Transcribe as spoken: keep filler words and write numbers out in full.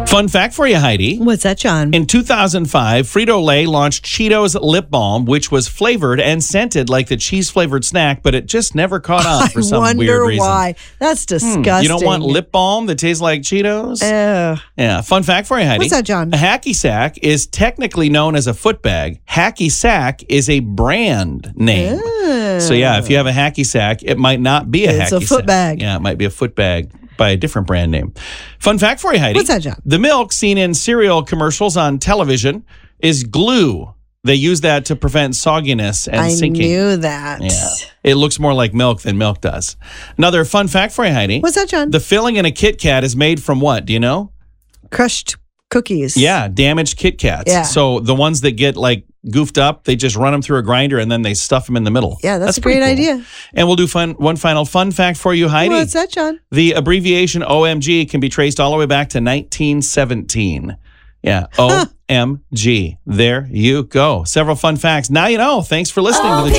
Fun fact for you, Heidi. What's that, John? In two thousand five, Frito-Lay launched Cheetos Lip Balm, which was flavored and scented like the cheese-flavored snack, but it just never caught on for some I weird wonder reason. why. That's disgusting. Hmm, you don't want lip balm that tastes like Cheetos? Ugh. Yeah. Fun fact for you, Heidi. What's that, John? A hacky sack is technically known as a foot bag. Hacky sack is a brand name. Oh. So, yeah, if you have a hacky sack, it might not be a It's hacky a foot sack. bag. Yeah, it might be a foot bag by a different brand name. Fun fact for you, Heidi. What's that, John? The milk seen in cereal commercials on television is glue. They use that to prevent sogginess and I sinking. knew that. Yeah. It looks more like milk than milk does. Another fun fact for you, Heidi. What's that, John? The filling in a Kit Kat is made from what? Do you know? Crushed cookies. Yeah, damaged Kit Kats. Yeah. So the ones that get like goofed up, they just run them through a grinder and then they stuff them in the middle. Yeah, that's, a pretty great cool. idea. And we'll do fun, one final fun fact for you, Heidi. What's that, John? The abbreviation O M G can be traced all the way back to nineteen seventeen. Yeah, O M G. There you go. Several fun facts. Now you know. Thanks for listening to the